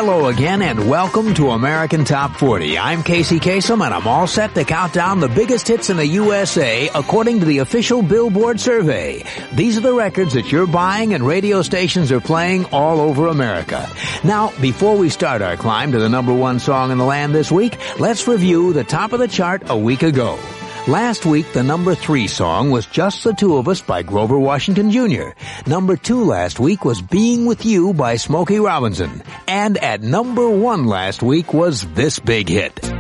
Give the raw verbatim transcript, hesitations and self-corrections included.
Hello again and welcome to American Top forty. I'm Casey Kasem and I'm all set to count down the biggest hits in the U S A according to the official Billboard survey. These are the records that you're buying and radio stations are playing all over America. Now, before we start our climb to the number one song in the land this week, let's review the top of the chart a week ago. Last week, the number three song was Just the Two of Us by Grover Washington Junior Number two last week was Being With You by Smokey Robinson. And at number one last week was this big hit.